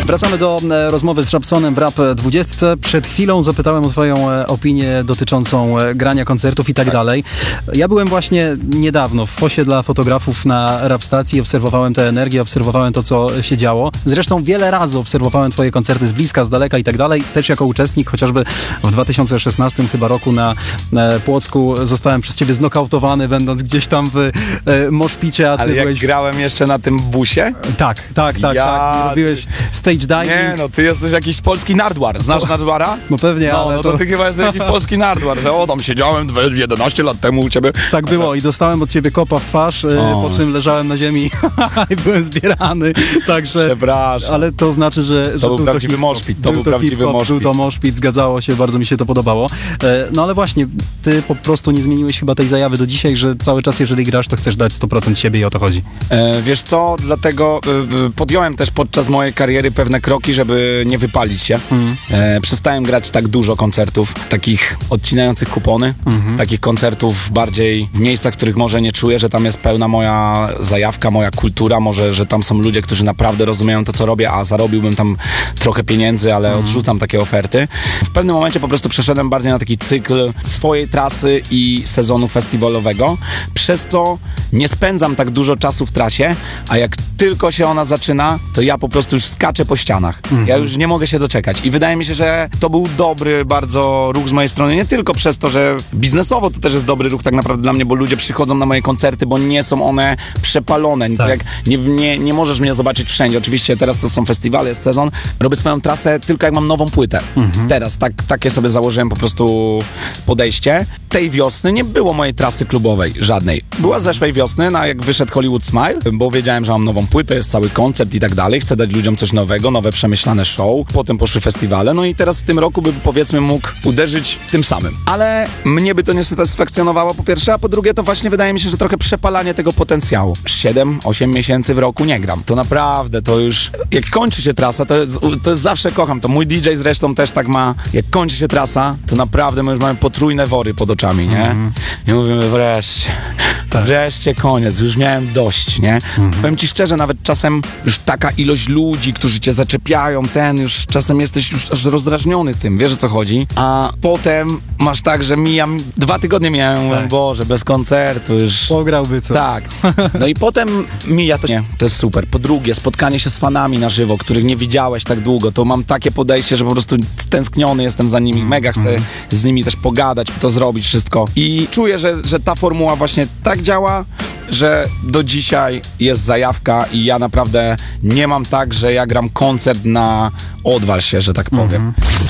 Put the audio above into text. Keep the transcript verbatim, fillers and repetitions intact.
Wracamy do e, rozmowy z Żabsonem w Rap dwudziestce. Przed chwilą zapytałem o twoją e, opinię dotyczącą e, grania koncertów i tak, tak dalej. Ja byłem właśnie niedawno w fosie dla fotografów na Rap Stacji, obserwowałem tę energię, obserwowałem to, co się działo. Zresztą wiele razy obserwowałem twoje koncerty z bliska, z daleka i tak dalej. Też jako uczestnik, chociażby w dwa tysiące szesnastym chyba roku na e, Płocku zostałem przez ciebie znokautowany, będąc gdzieś tam w e, moszpicie. A ty Ale jak byłeś... grałem jeszcze na tym busie? Tak, tak, tak, Ja... tak. Robiłeś stage diving. Nie, no ty jesteś jakiś polski nardwar. Znasz nardwara? No pewnie, No, ale no to... to ty chyba jesteś jakiś polski nardwar, że o, tam siedziałem jedenaście lat temu u ciebie. Tak było i dostałem od ciebie kopa w twarz, o. po czym leżałem na ziemi i byłem zbierany, także... Przepraszam. Ale to znaczy, że... że to był, był prawdziwy moshpit, to był, był prawdziwy moshpit. Był to moshpit, zgadzało się, bardzo mi się to podobało. No ale właśnie, ty po prostu nie zmieniłeś chyba tej zajawy do dzisiaj, że cały czas, jeżeli grasz, to chcesz dać sto procent siebie i o to chodzi. E, wiesz co, dlatego e, podjąłem też podczas mojej kariery pewne kroki, żeby nie wypalić się. Mm. E, przestałem grać tak dużo koncertów, takich odcinających kupony, mm-hmm. takich koncertów bardziej w miejscach, w których może nie czuję, że tam jest pełna moja zajawka, moja kultura, może, że tam są ludzie, którzy naprawdę rozumieją to, co robię, a zarobiłbym tam trochę pieniędzy, ale mm. odrzucam takie oferty. W pewnym momencie po prostu przeszedłem bardziej na taki cykl swojej trasy i sezonu festiwalowego, przez co nie spędzam tak dużo czasu w trasie, a jak tylko się ona zaczyna, to ja po prostu już skaczę po ścianach. Mm-hmm. Ja już nie mogę się doczekać. I wydaje mi się, że to był dobry bardzo ruch z mojej strony, nie tylko przez to, że biznesowo to też jest dobry ruch tak naprawdę dla mnie, bo ludzie przychodzą na moje koncerty, bo nie są one przepalone. Tak. Jak nie, nie, nie możesz mnie zobaczyć wszędzie. Oczywiście teraz to są festiwale, jest sezon. Robię swoją trasę tylko jak mam nową płytę. Mm-hmm. Teraz tak, takie sobie założyłem po prostu podejście. Tej wiosny nie było mojej trasy klubowej, żadnej. Była zeszłej wiosny, na jak wyszedł Hollywood Smile, bo wiedziałem, że mam nową płytę, jest cały koncept i tak dalej. Chcę dać ludziom coś nowego, nowe przemyślane show. Potem poszły festiwale, no i teraz w tym roku by powiedzmy mógł uderzyć tym samym. Ale mnie by to nie satysfakcjonowało po pierwsze, a po drugie to właśnie wydaje mi się, że trochę przepalanie tego potencjału. siedem osiem miesięcy w roku nie gram. To naprawdę, to już... Jak kończy się trasa, to jest, to jest zawsze kocham to. Mój D J zresztą też tak ma. Jak kończy się trasa, to naprawdę my już mamy potrójne wory pod oczami, nie? Mm-hmm. I mówimy wreszcie, tak. wreszcie koniec, już miałem dość, nie? Mm-hmm. Powiem ci szczerze, nawet czasem już taka ilość ludzi, którzy cię zaczepiają, ten już czasem jesteś już aż rozdrażniony tym, wiesz o co chodzi? A potem masz tak, że mijam, dwa tygodnie miałem, tak. Boże, bez koncertu już. Pograłby co? Tak. No i potem mija to, nie, to jest super. Po drugie, spotkanie się z fanami na żywo, których nie widziałeś tak długo, to mam takie podejście, że po prostu stęskniony jestem za nimi, mega chcę mm. z nimi też pogadać, to zrobić wszystko. I czuję, że, że ta formuła właśnie tak działa, że do dzisiaj jest zajawka i ja naprawdę nie mam tak, że ja gram koncert na odwal się, że tak powiem. Mm-hmm.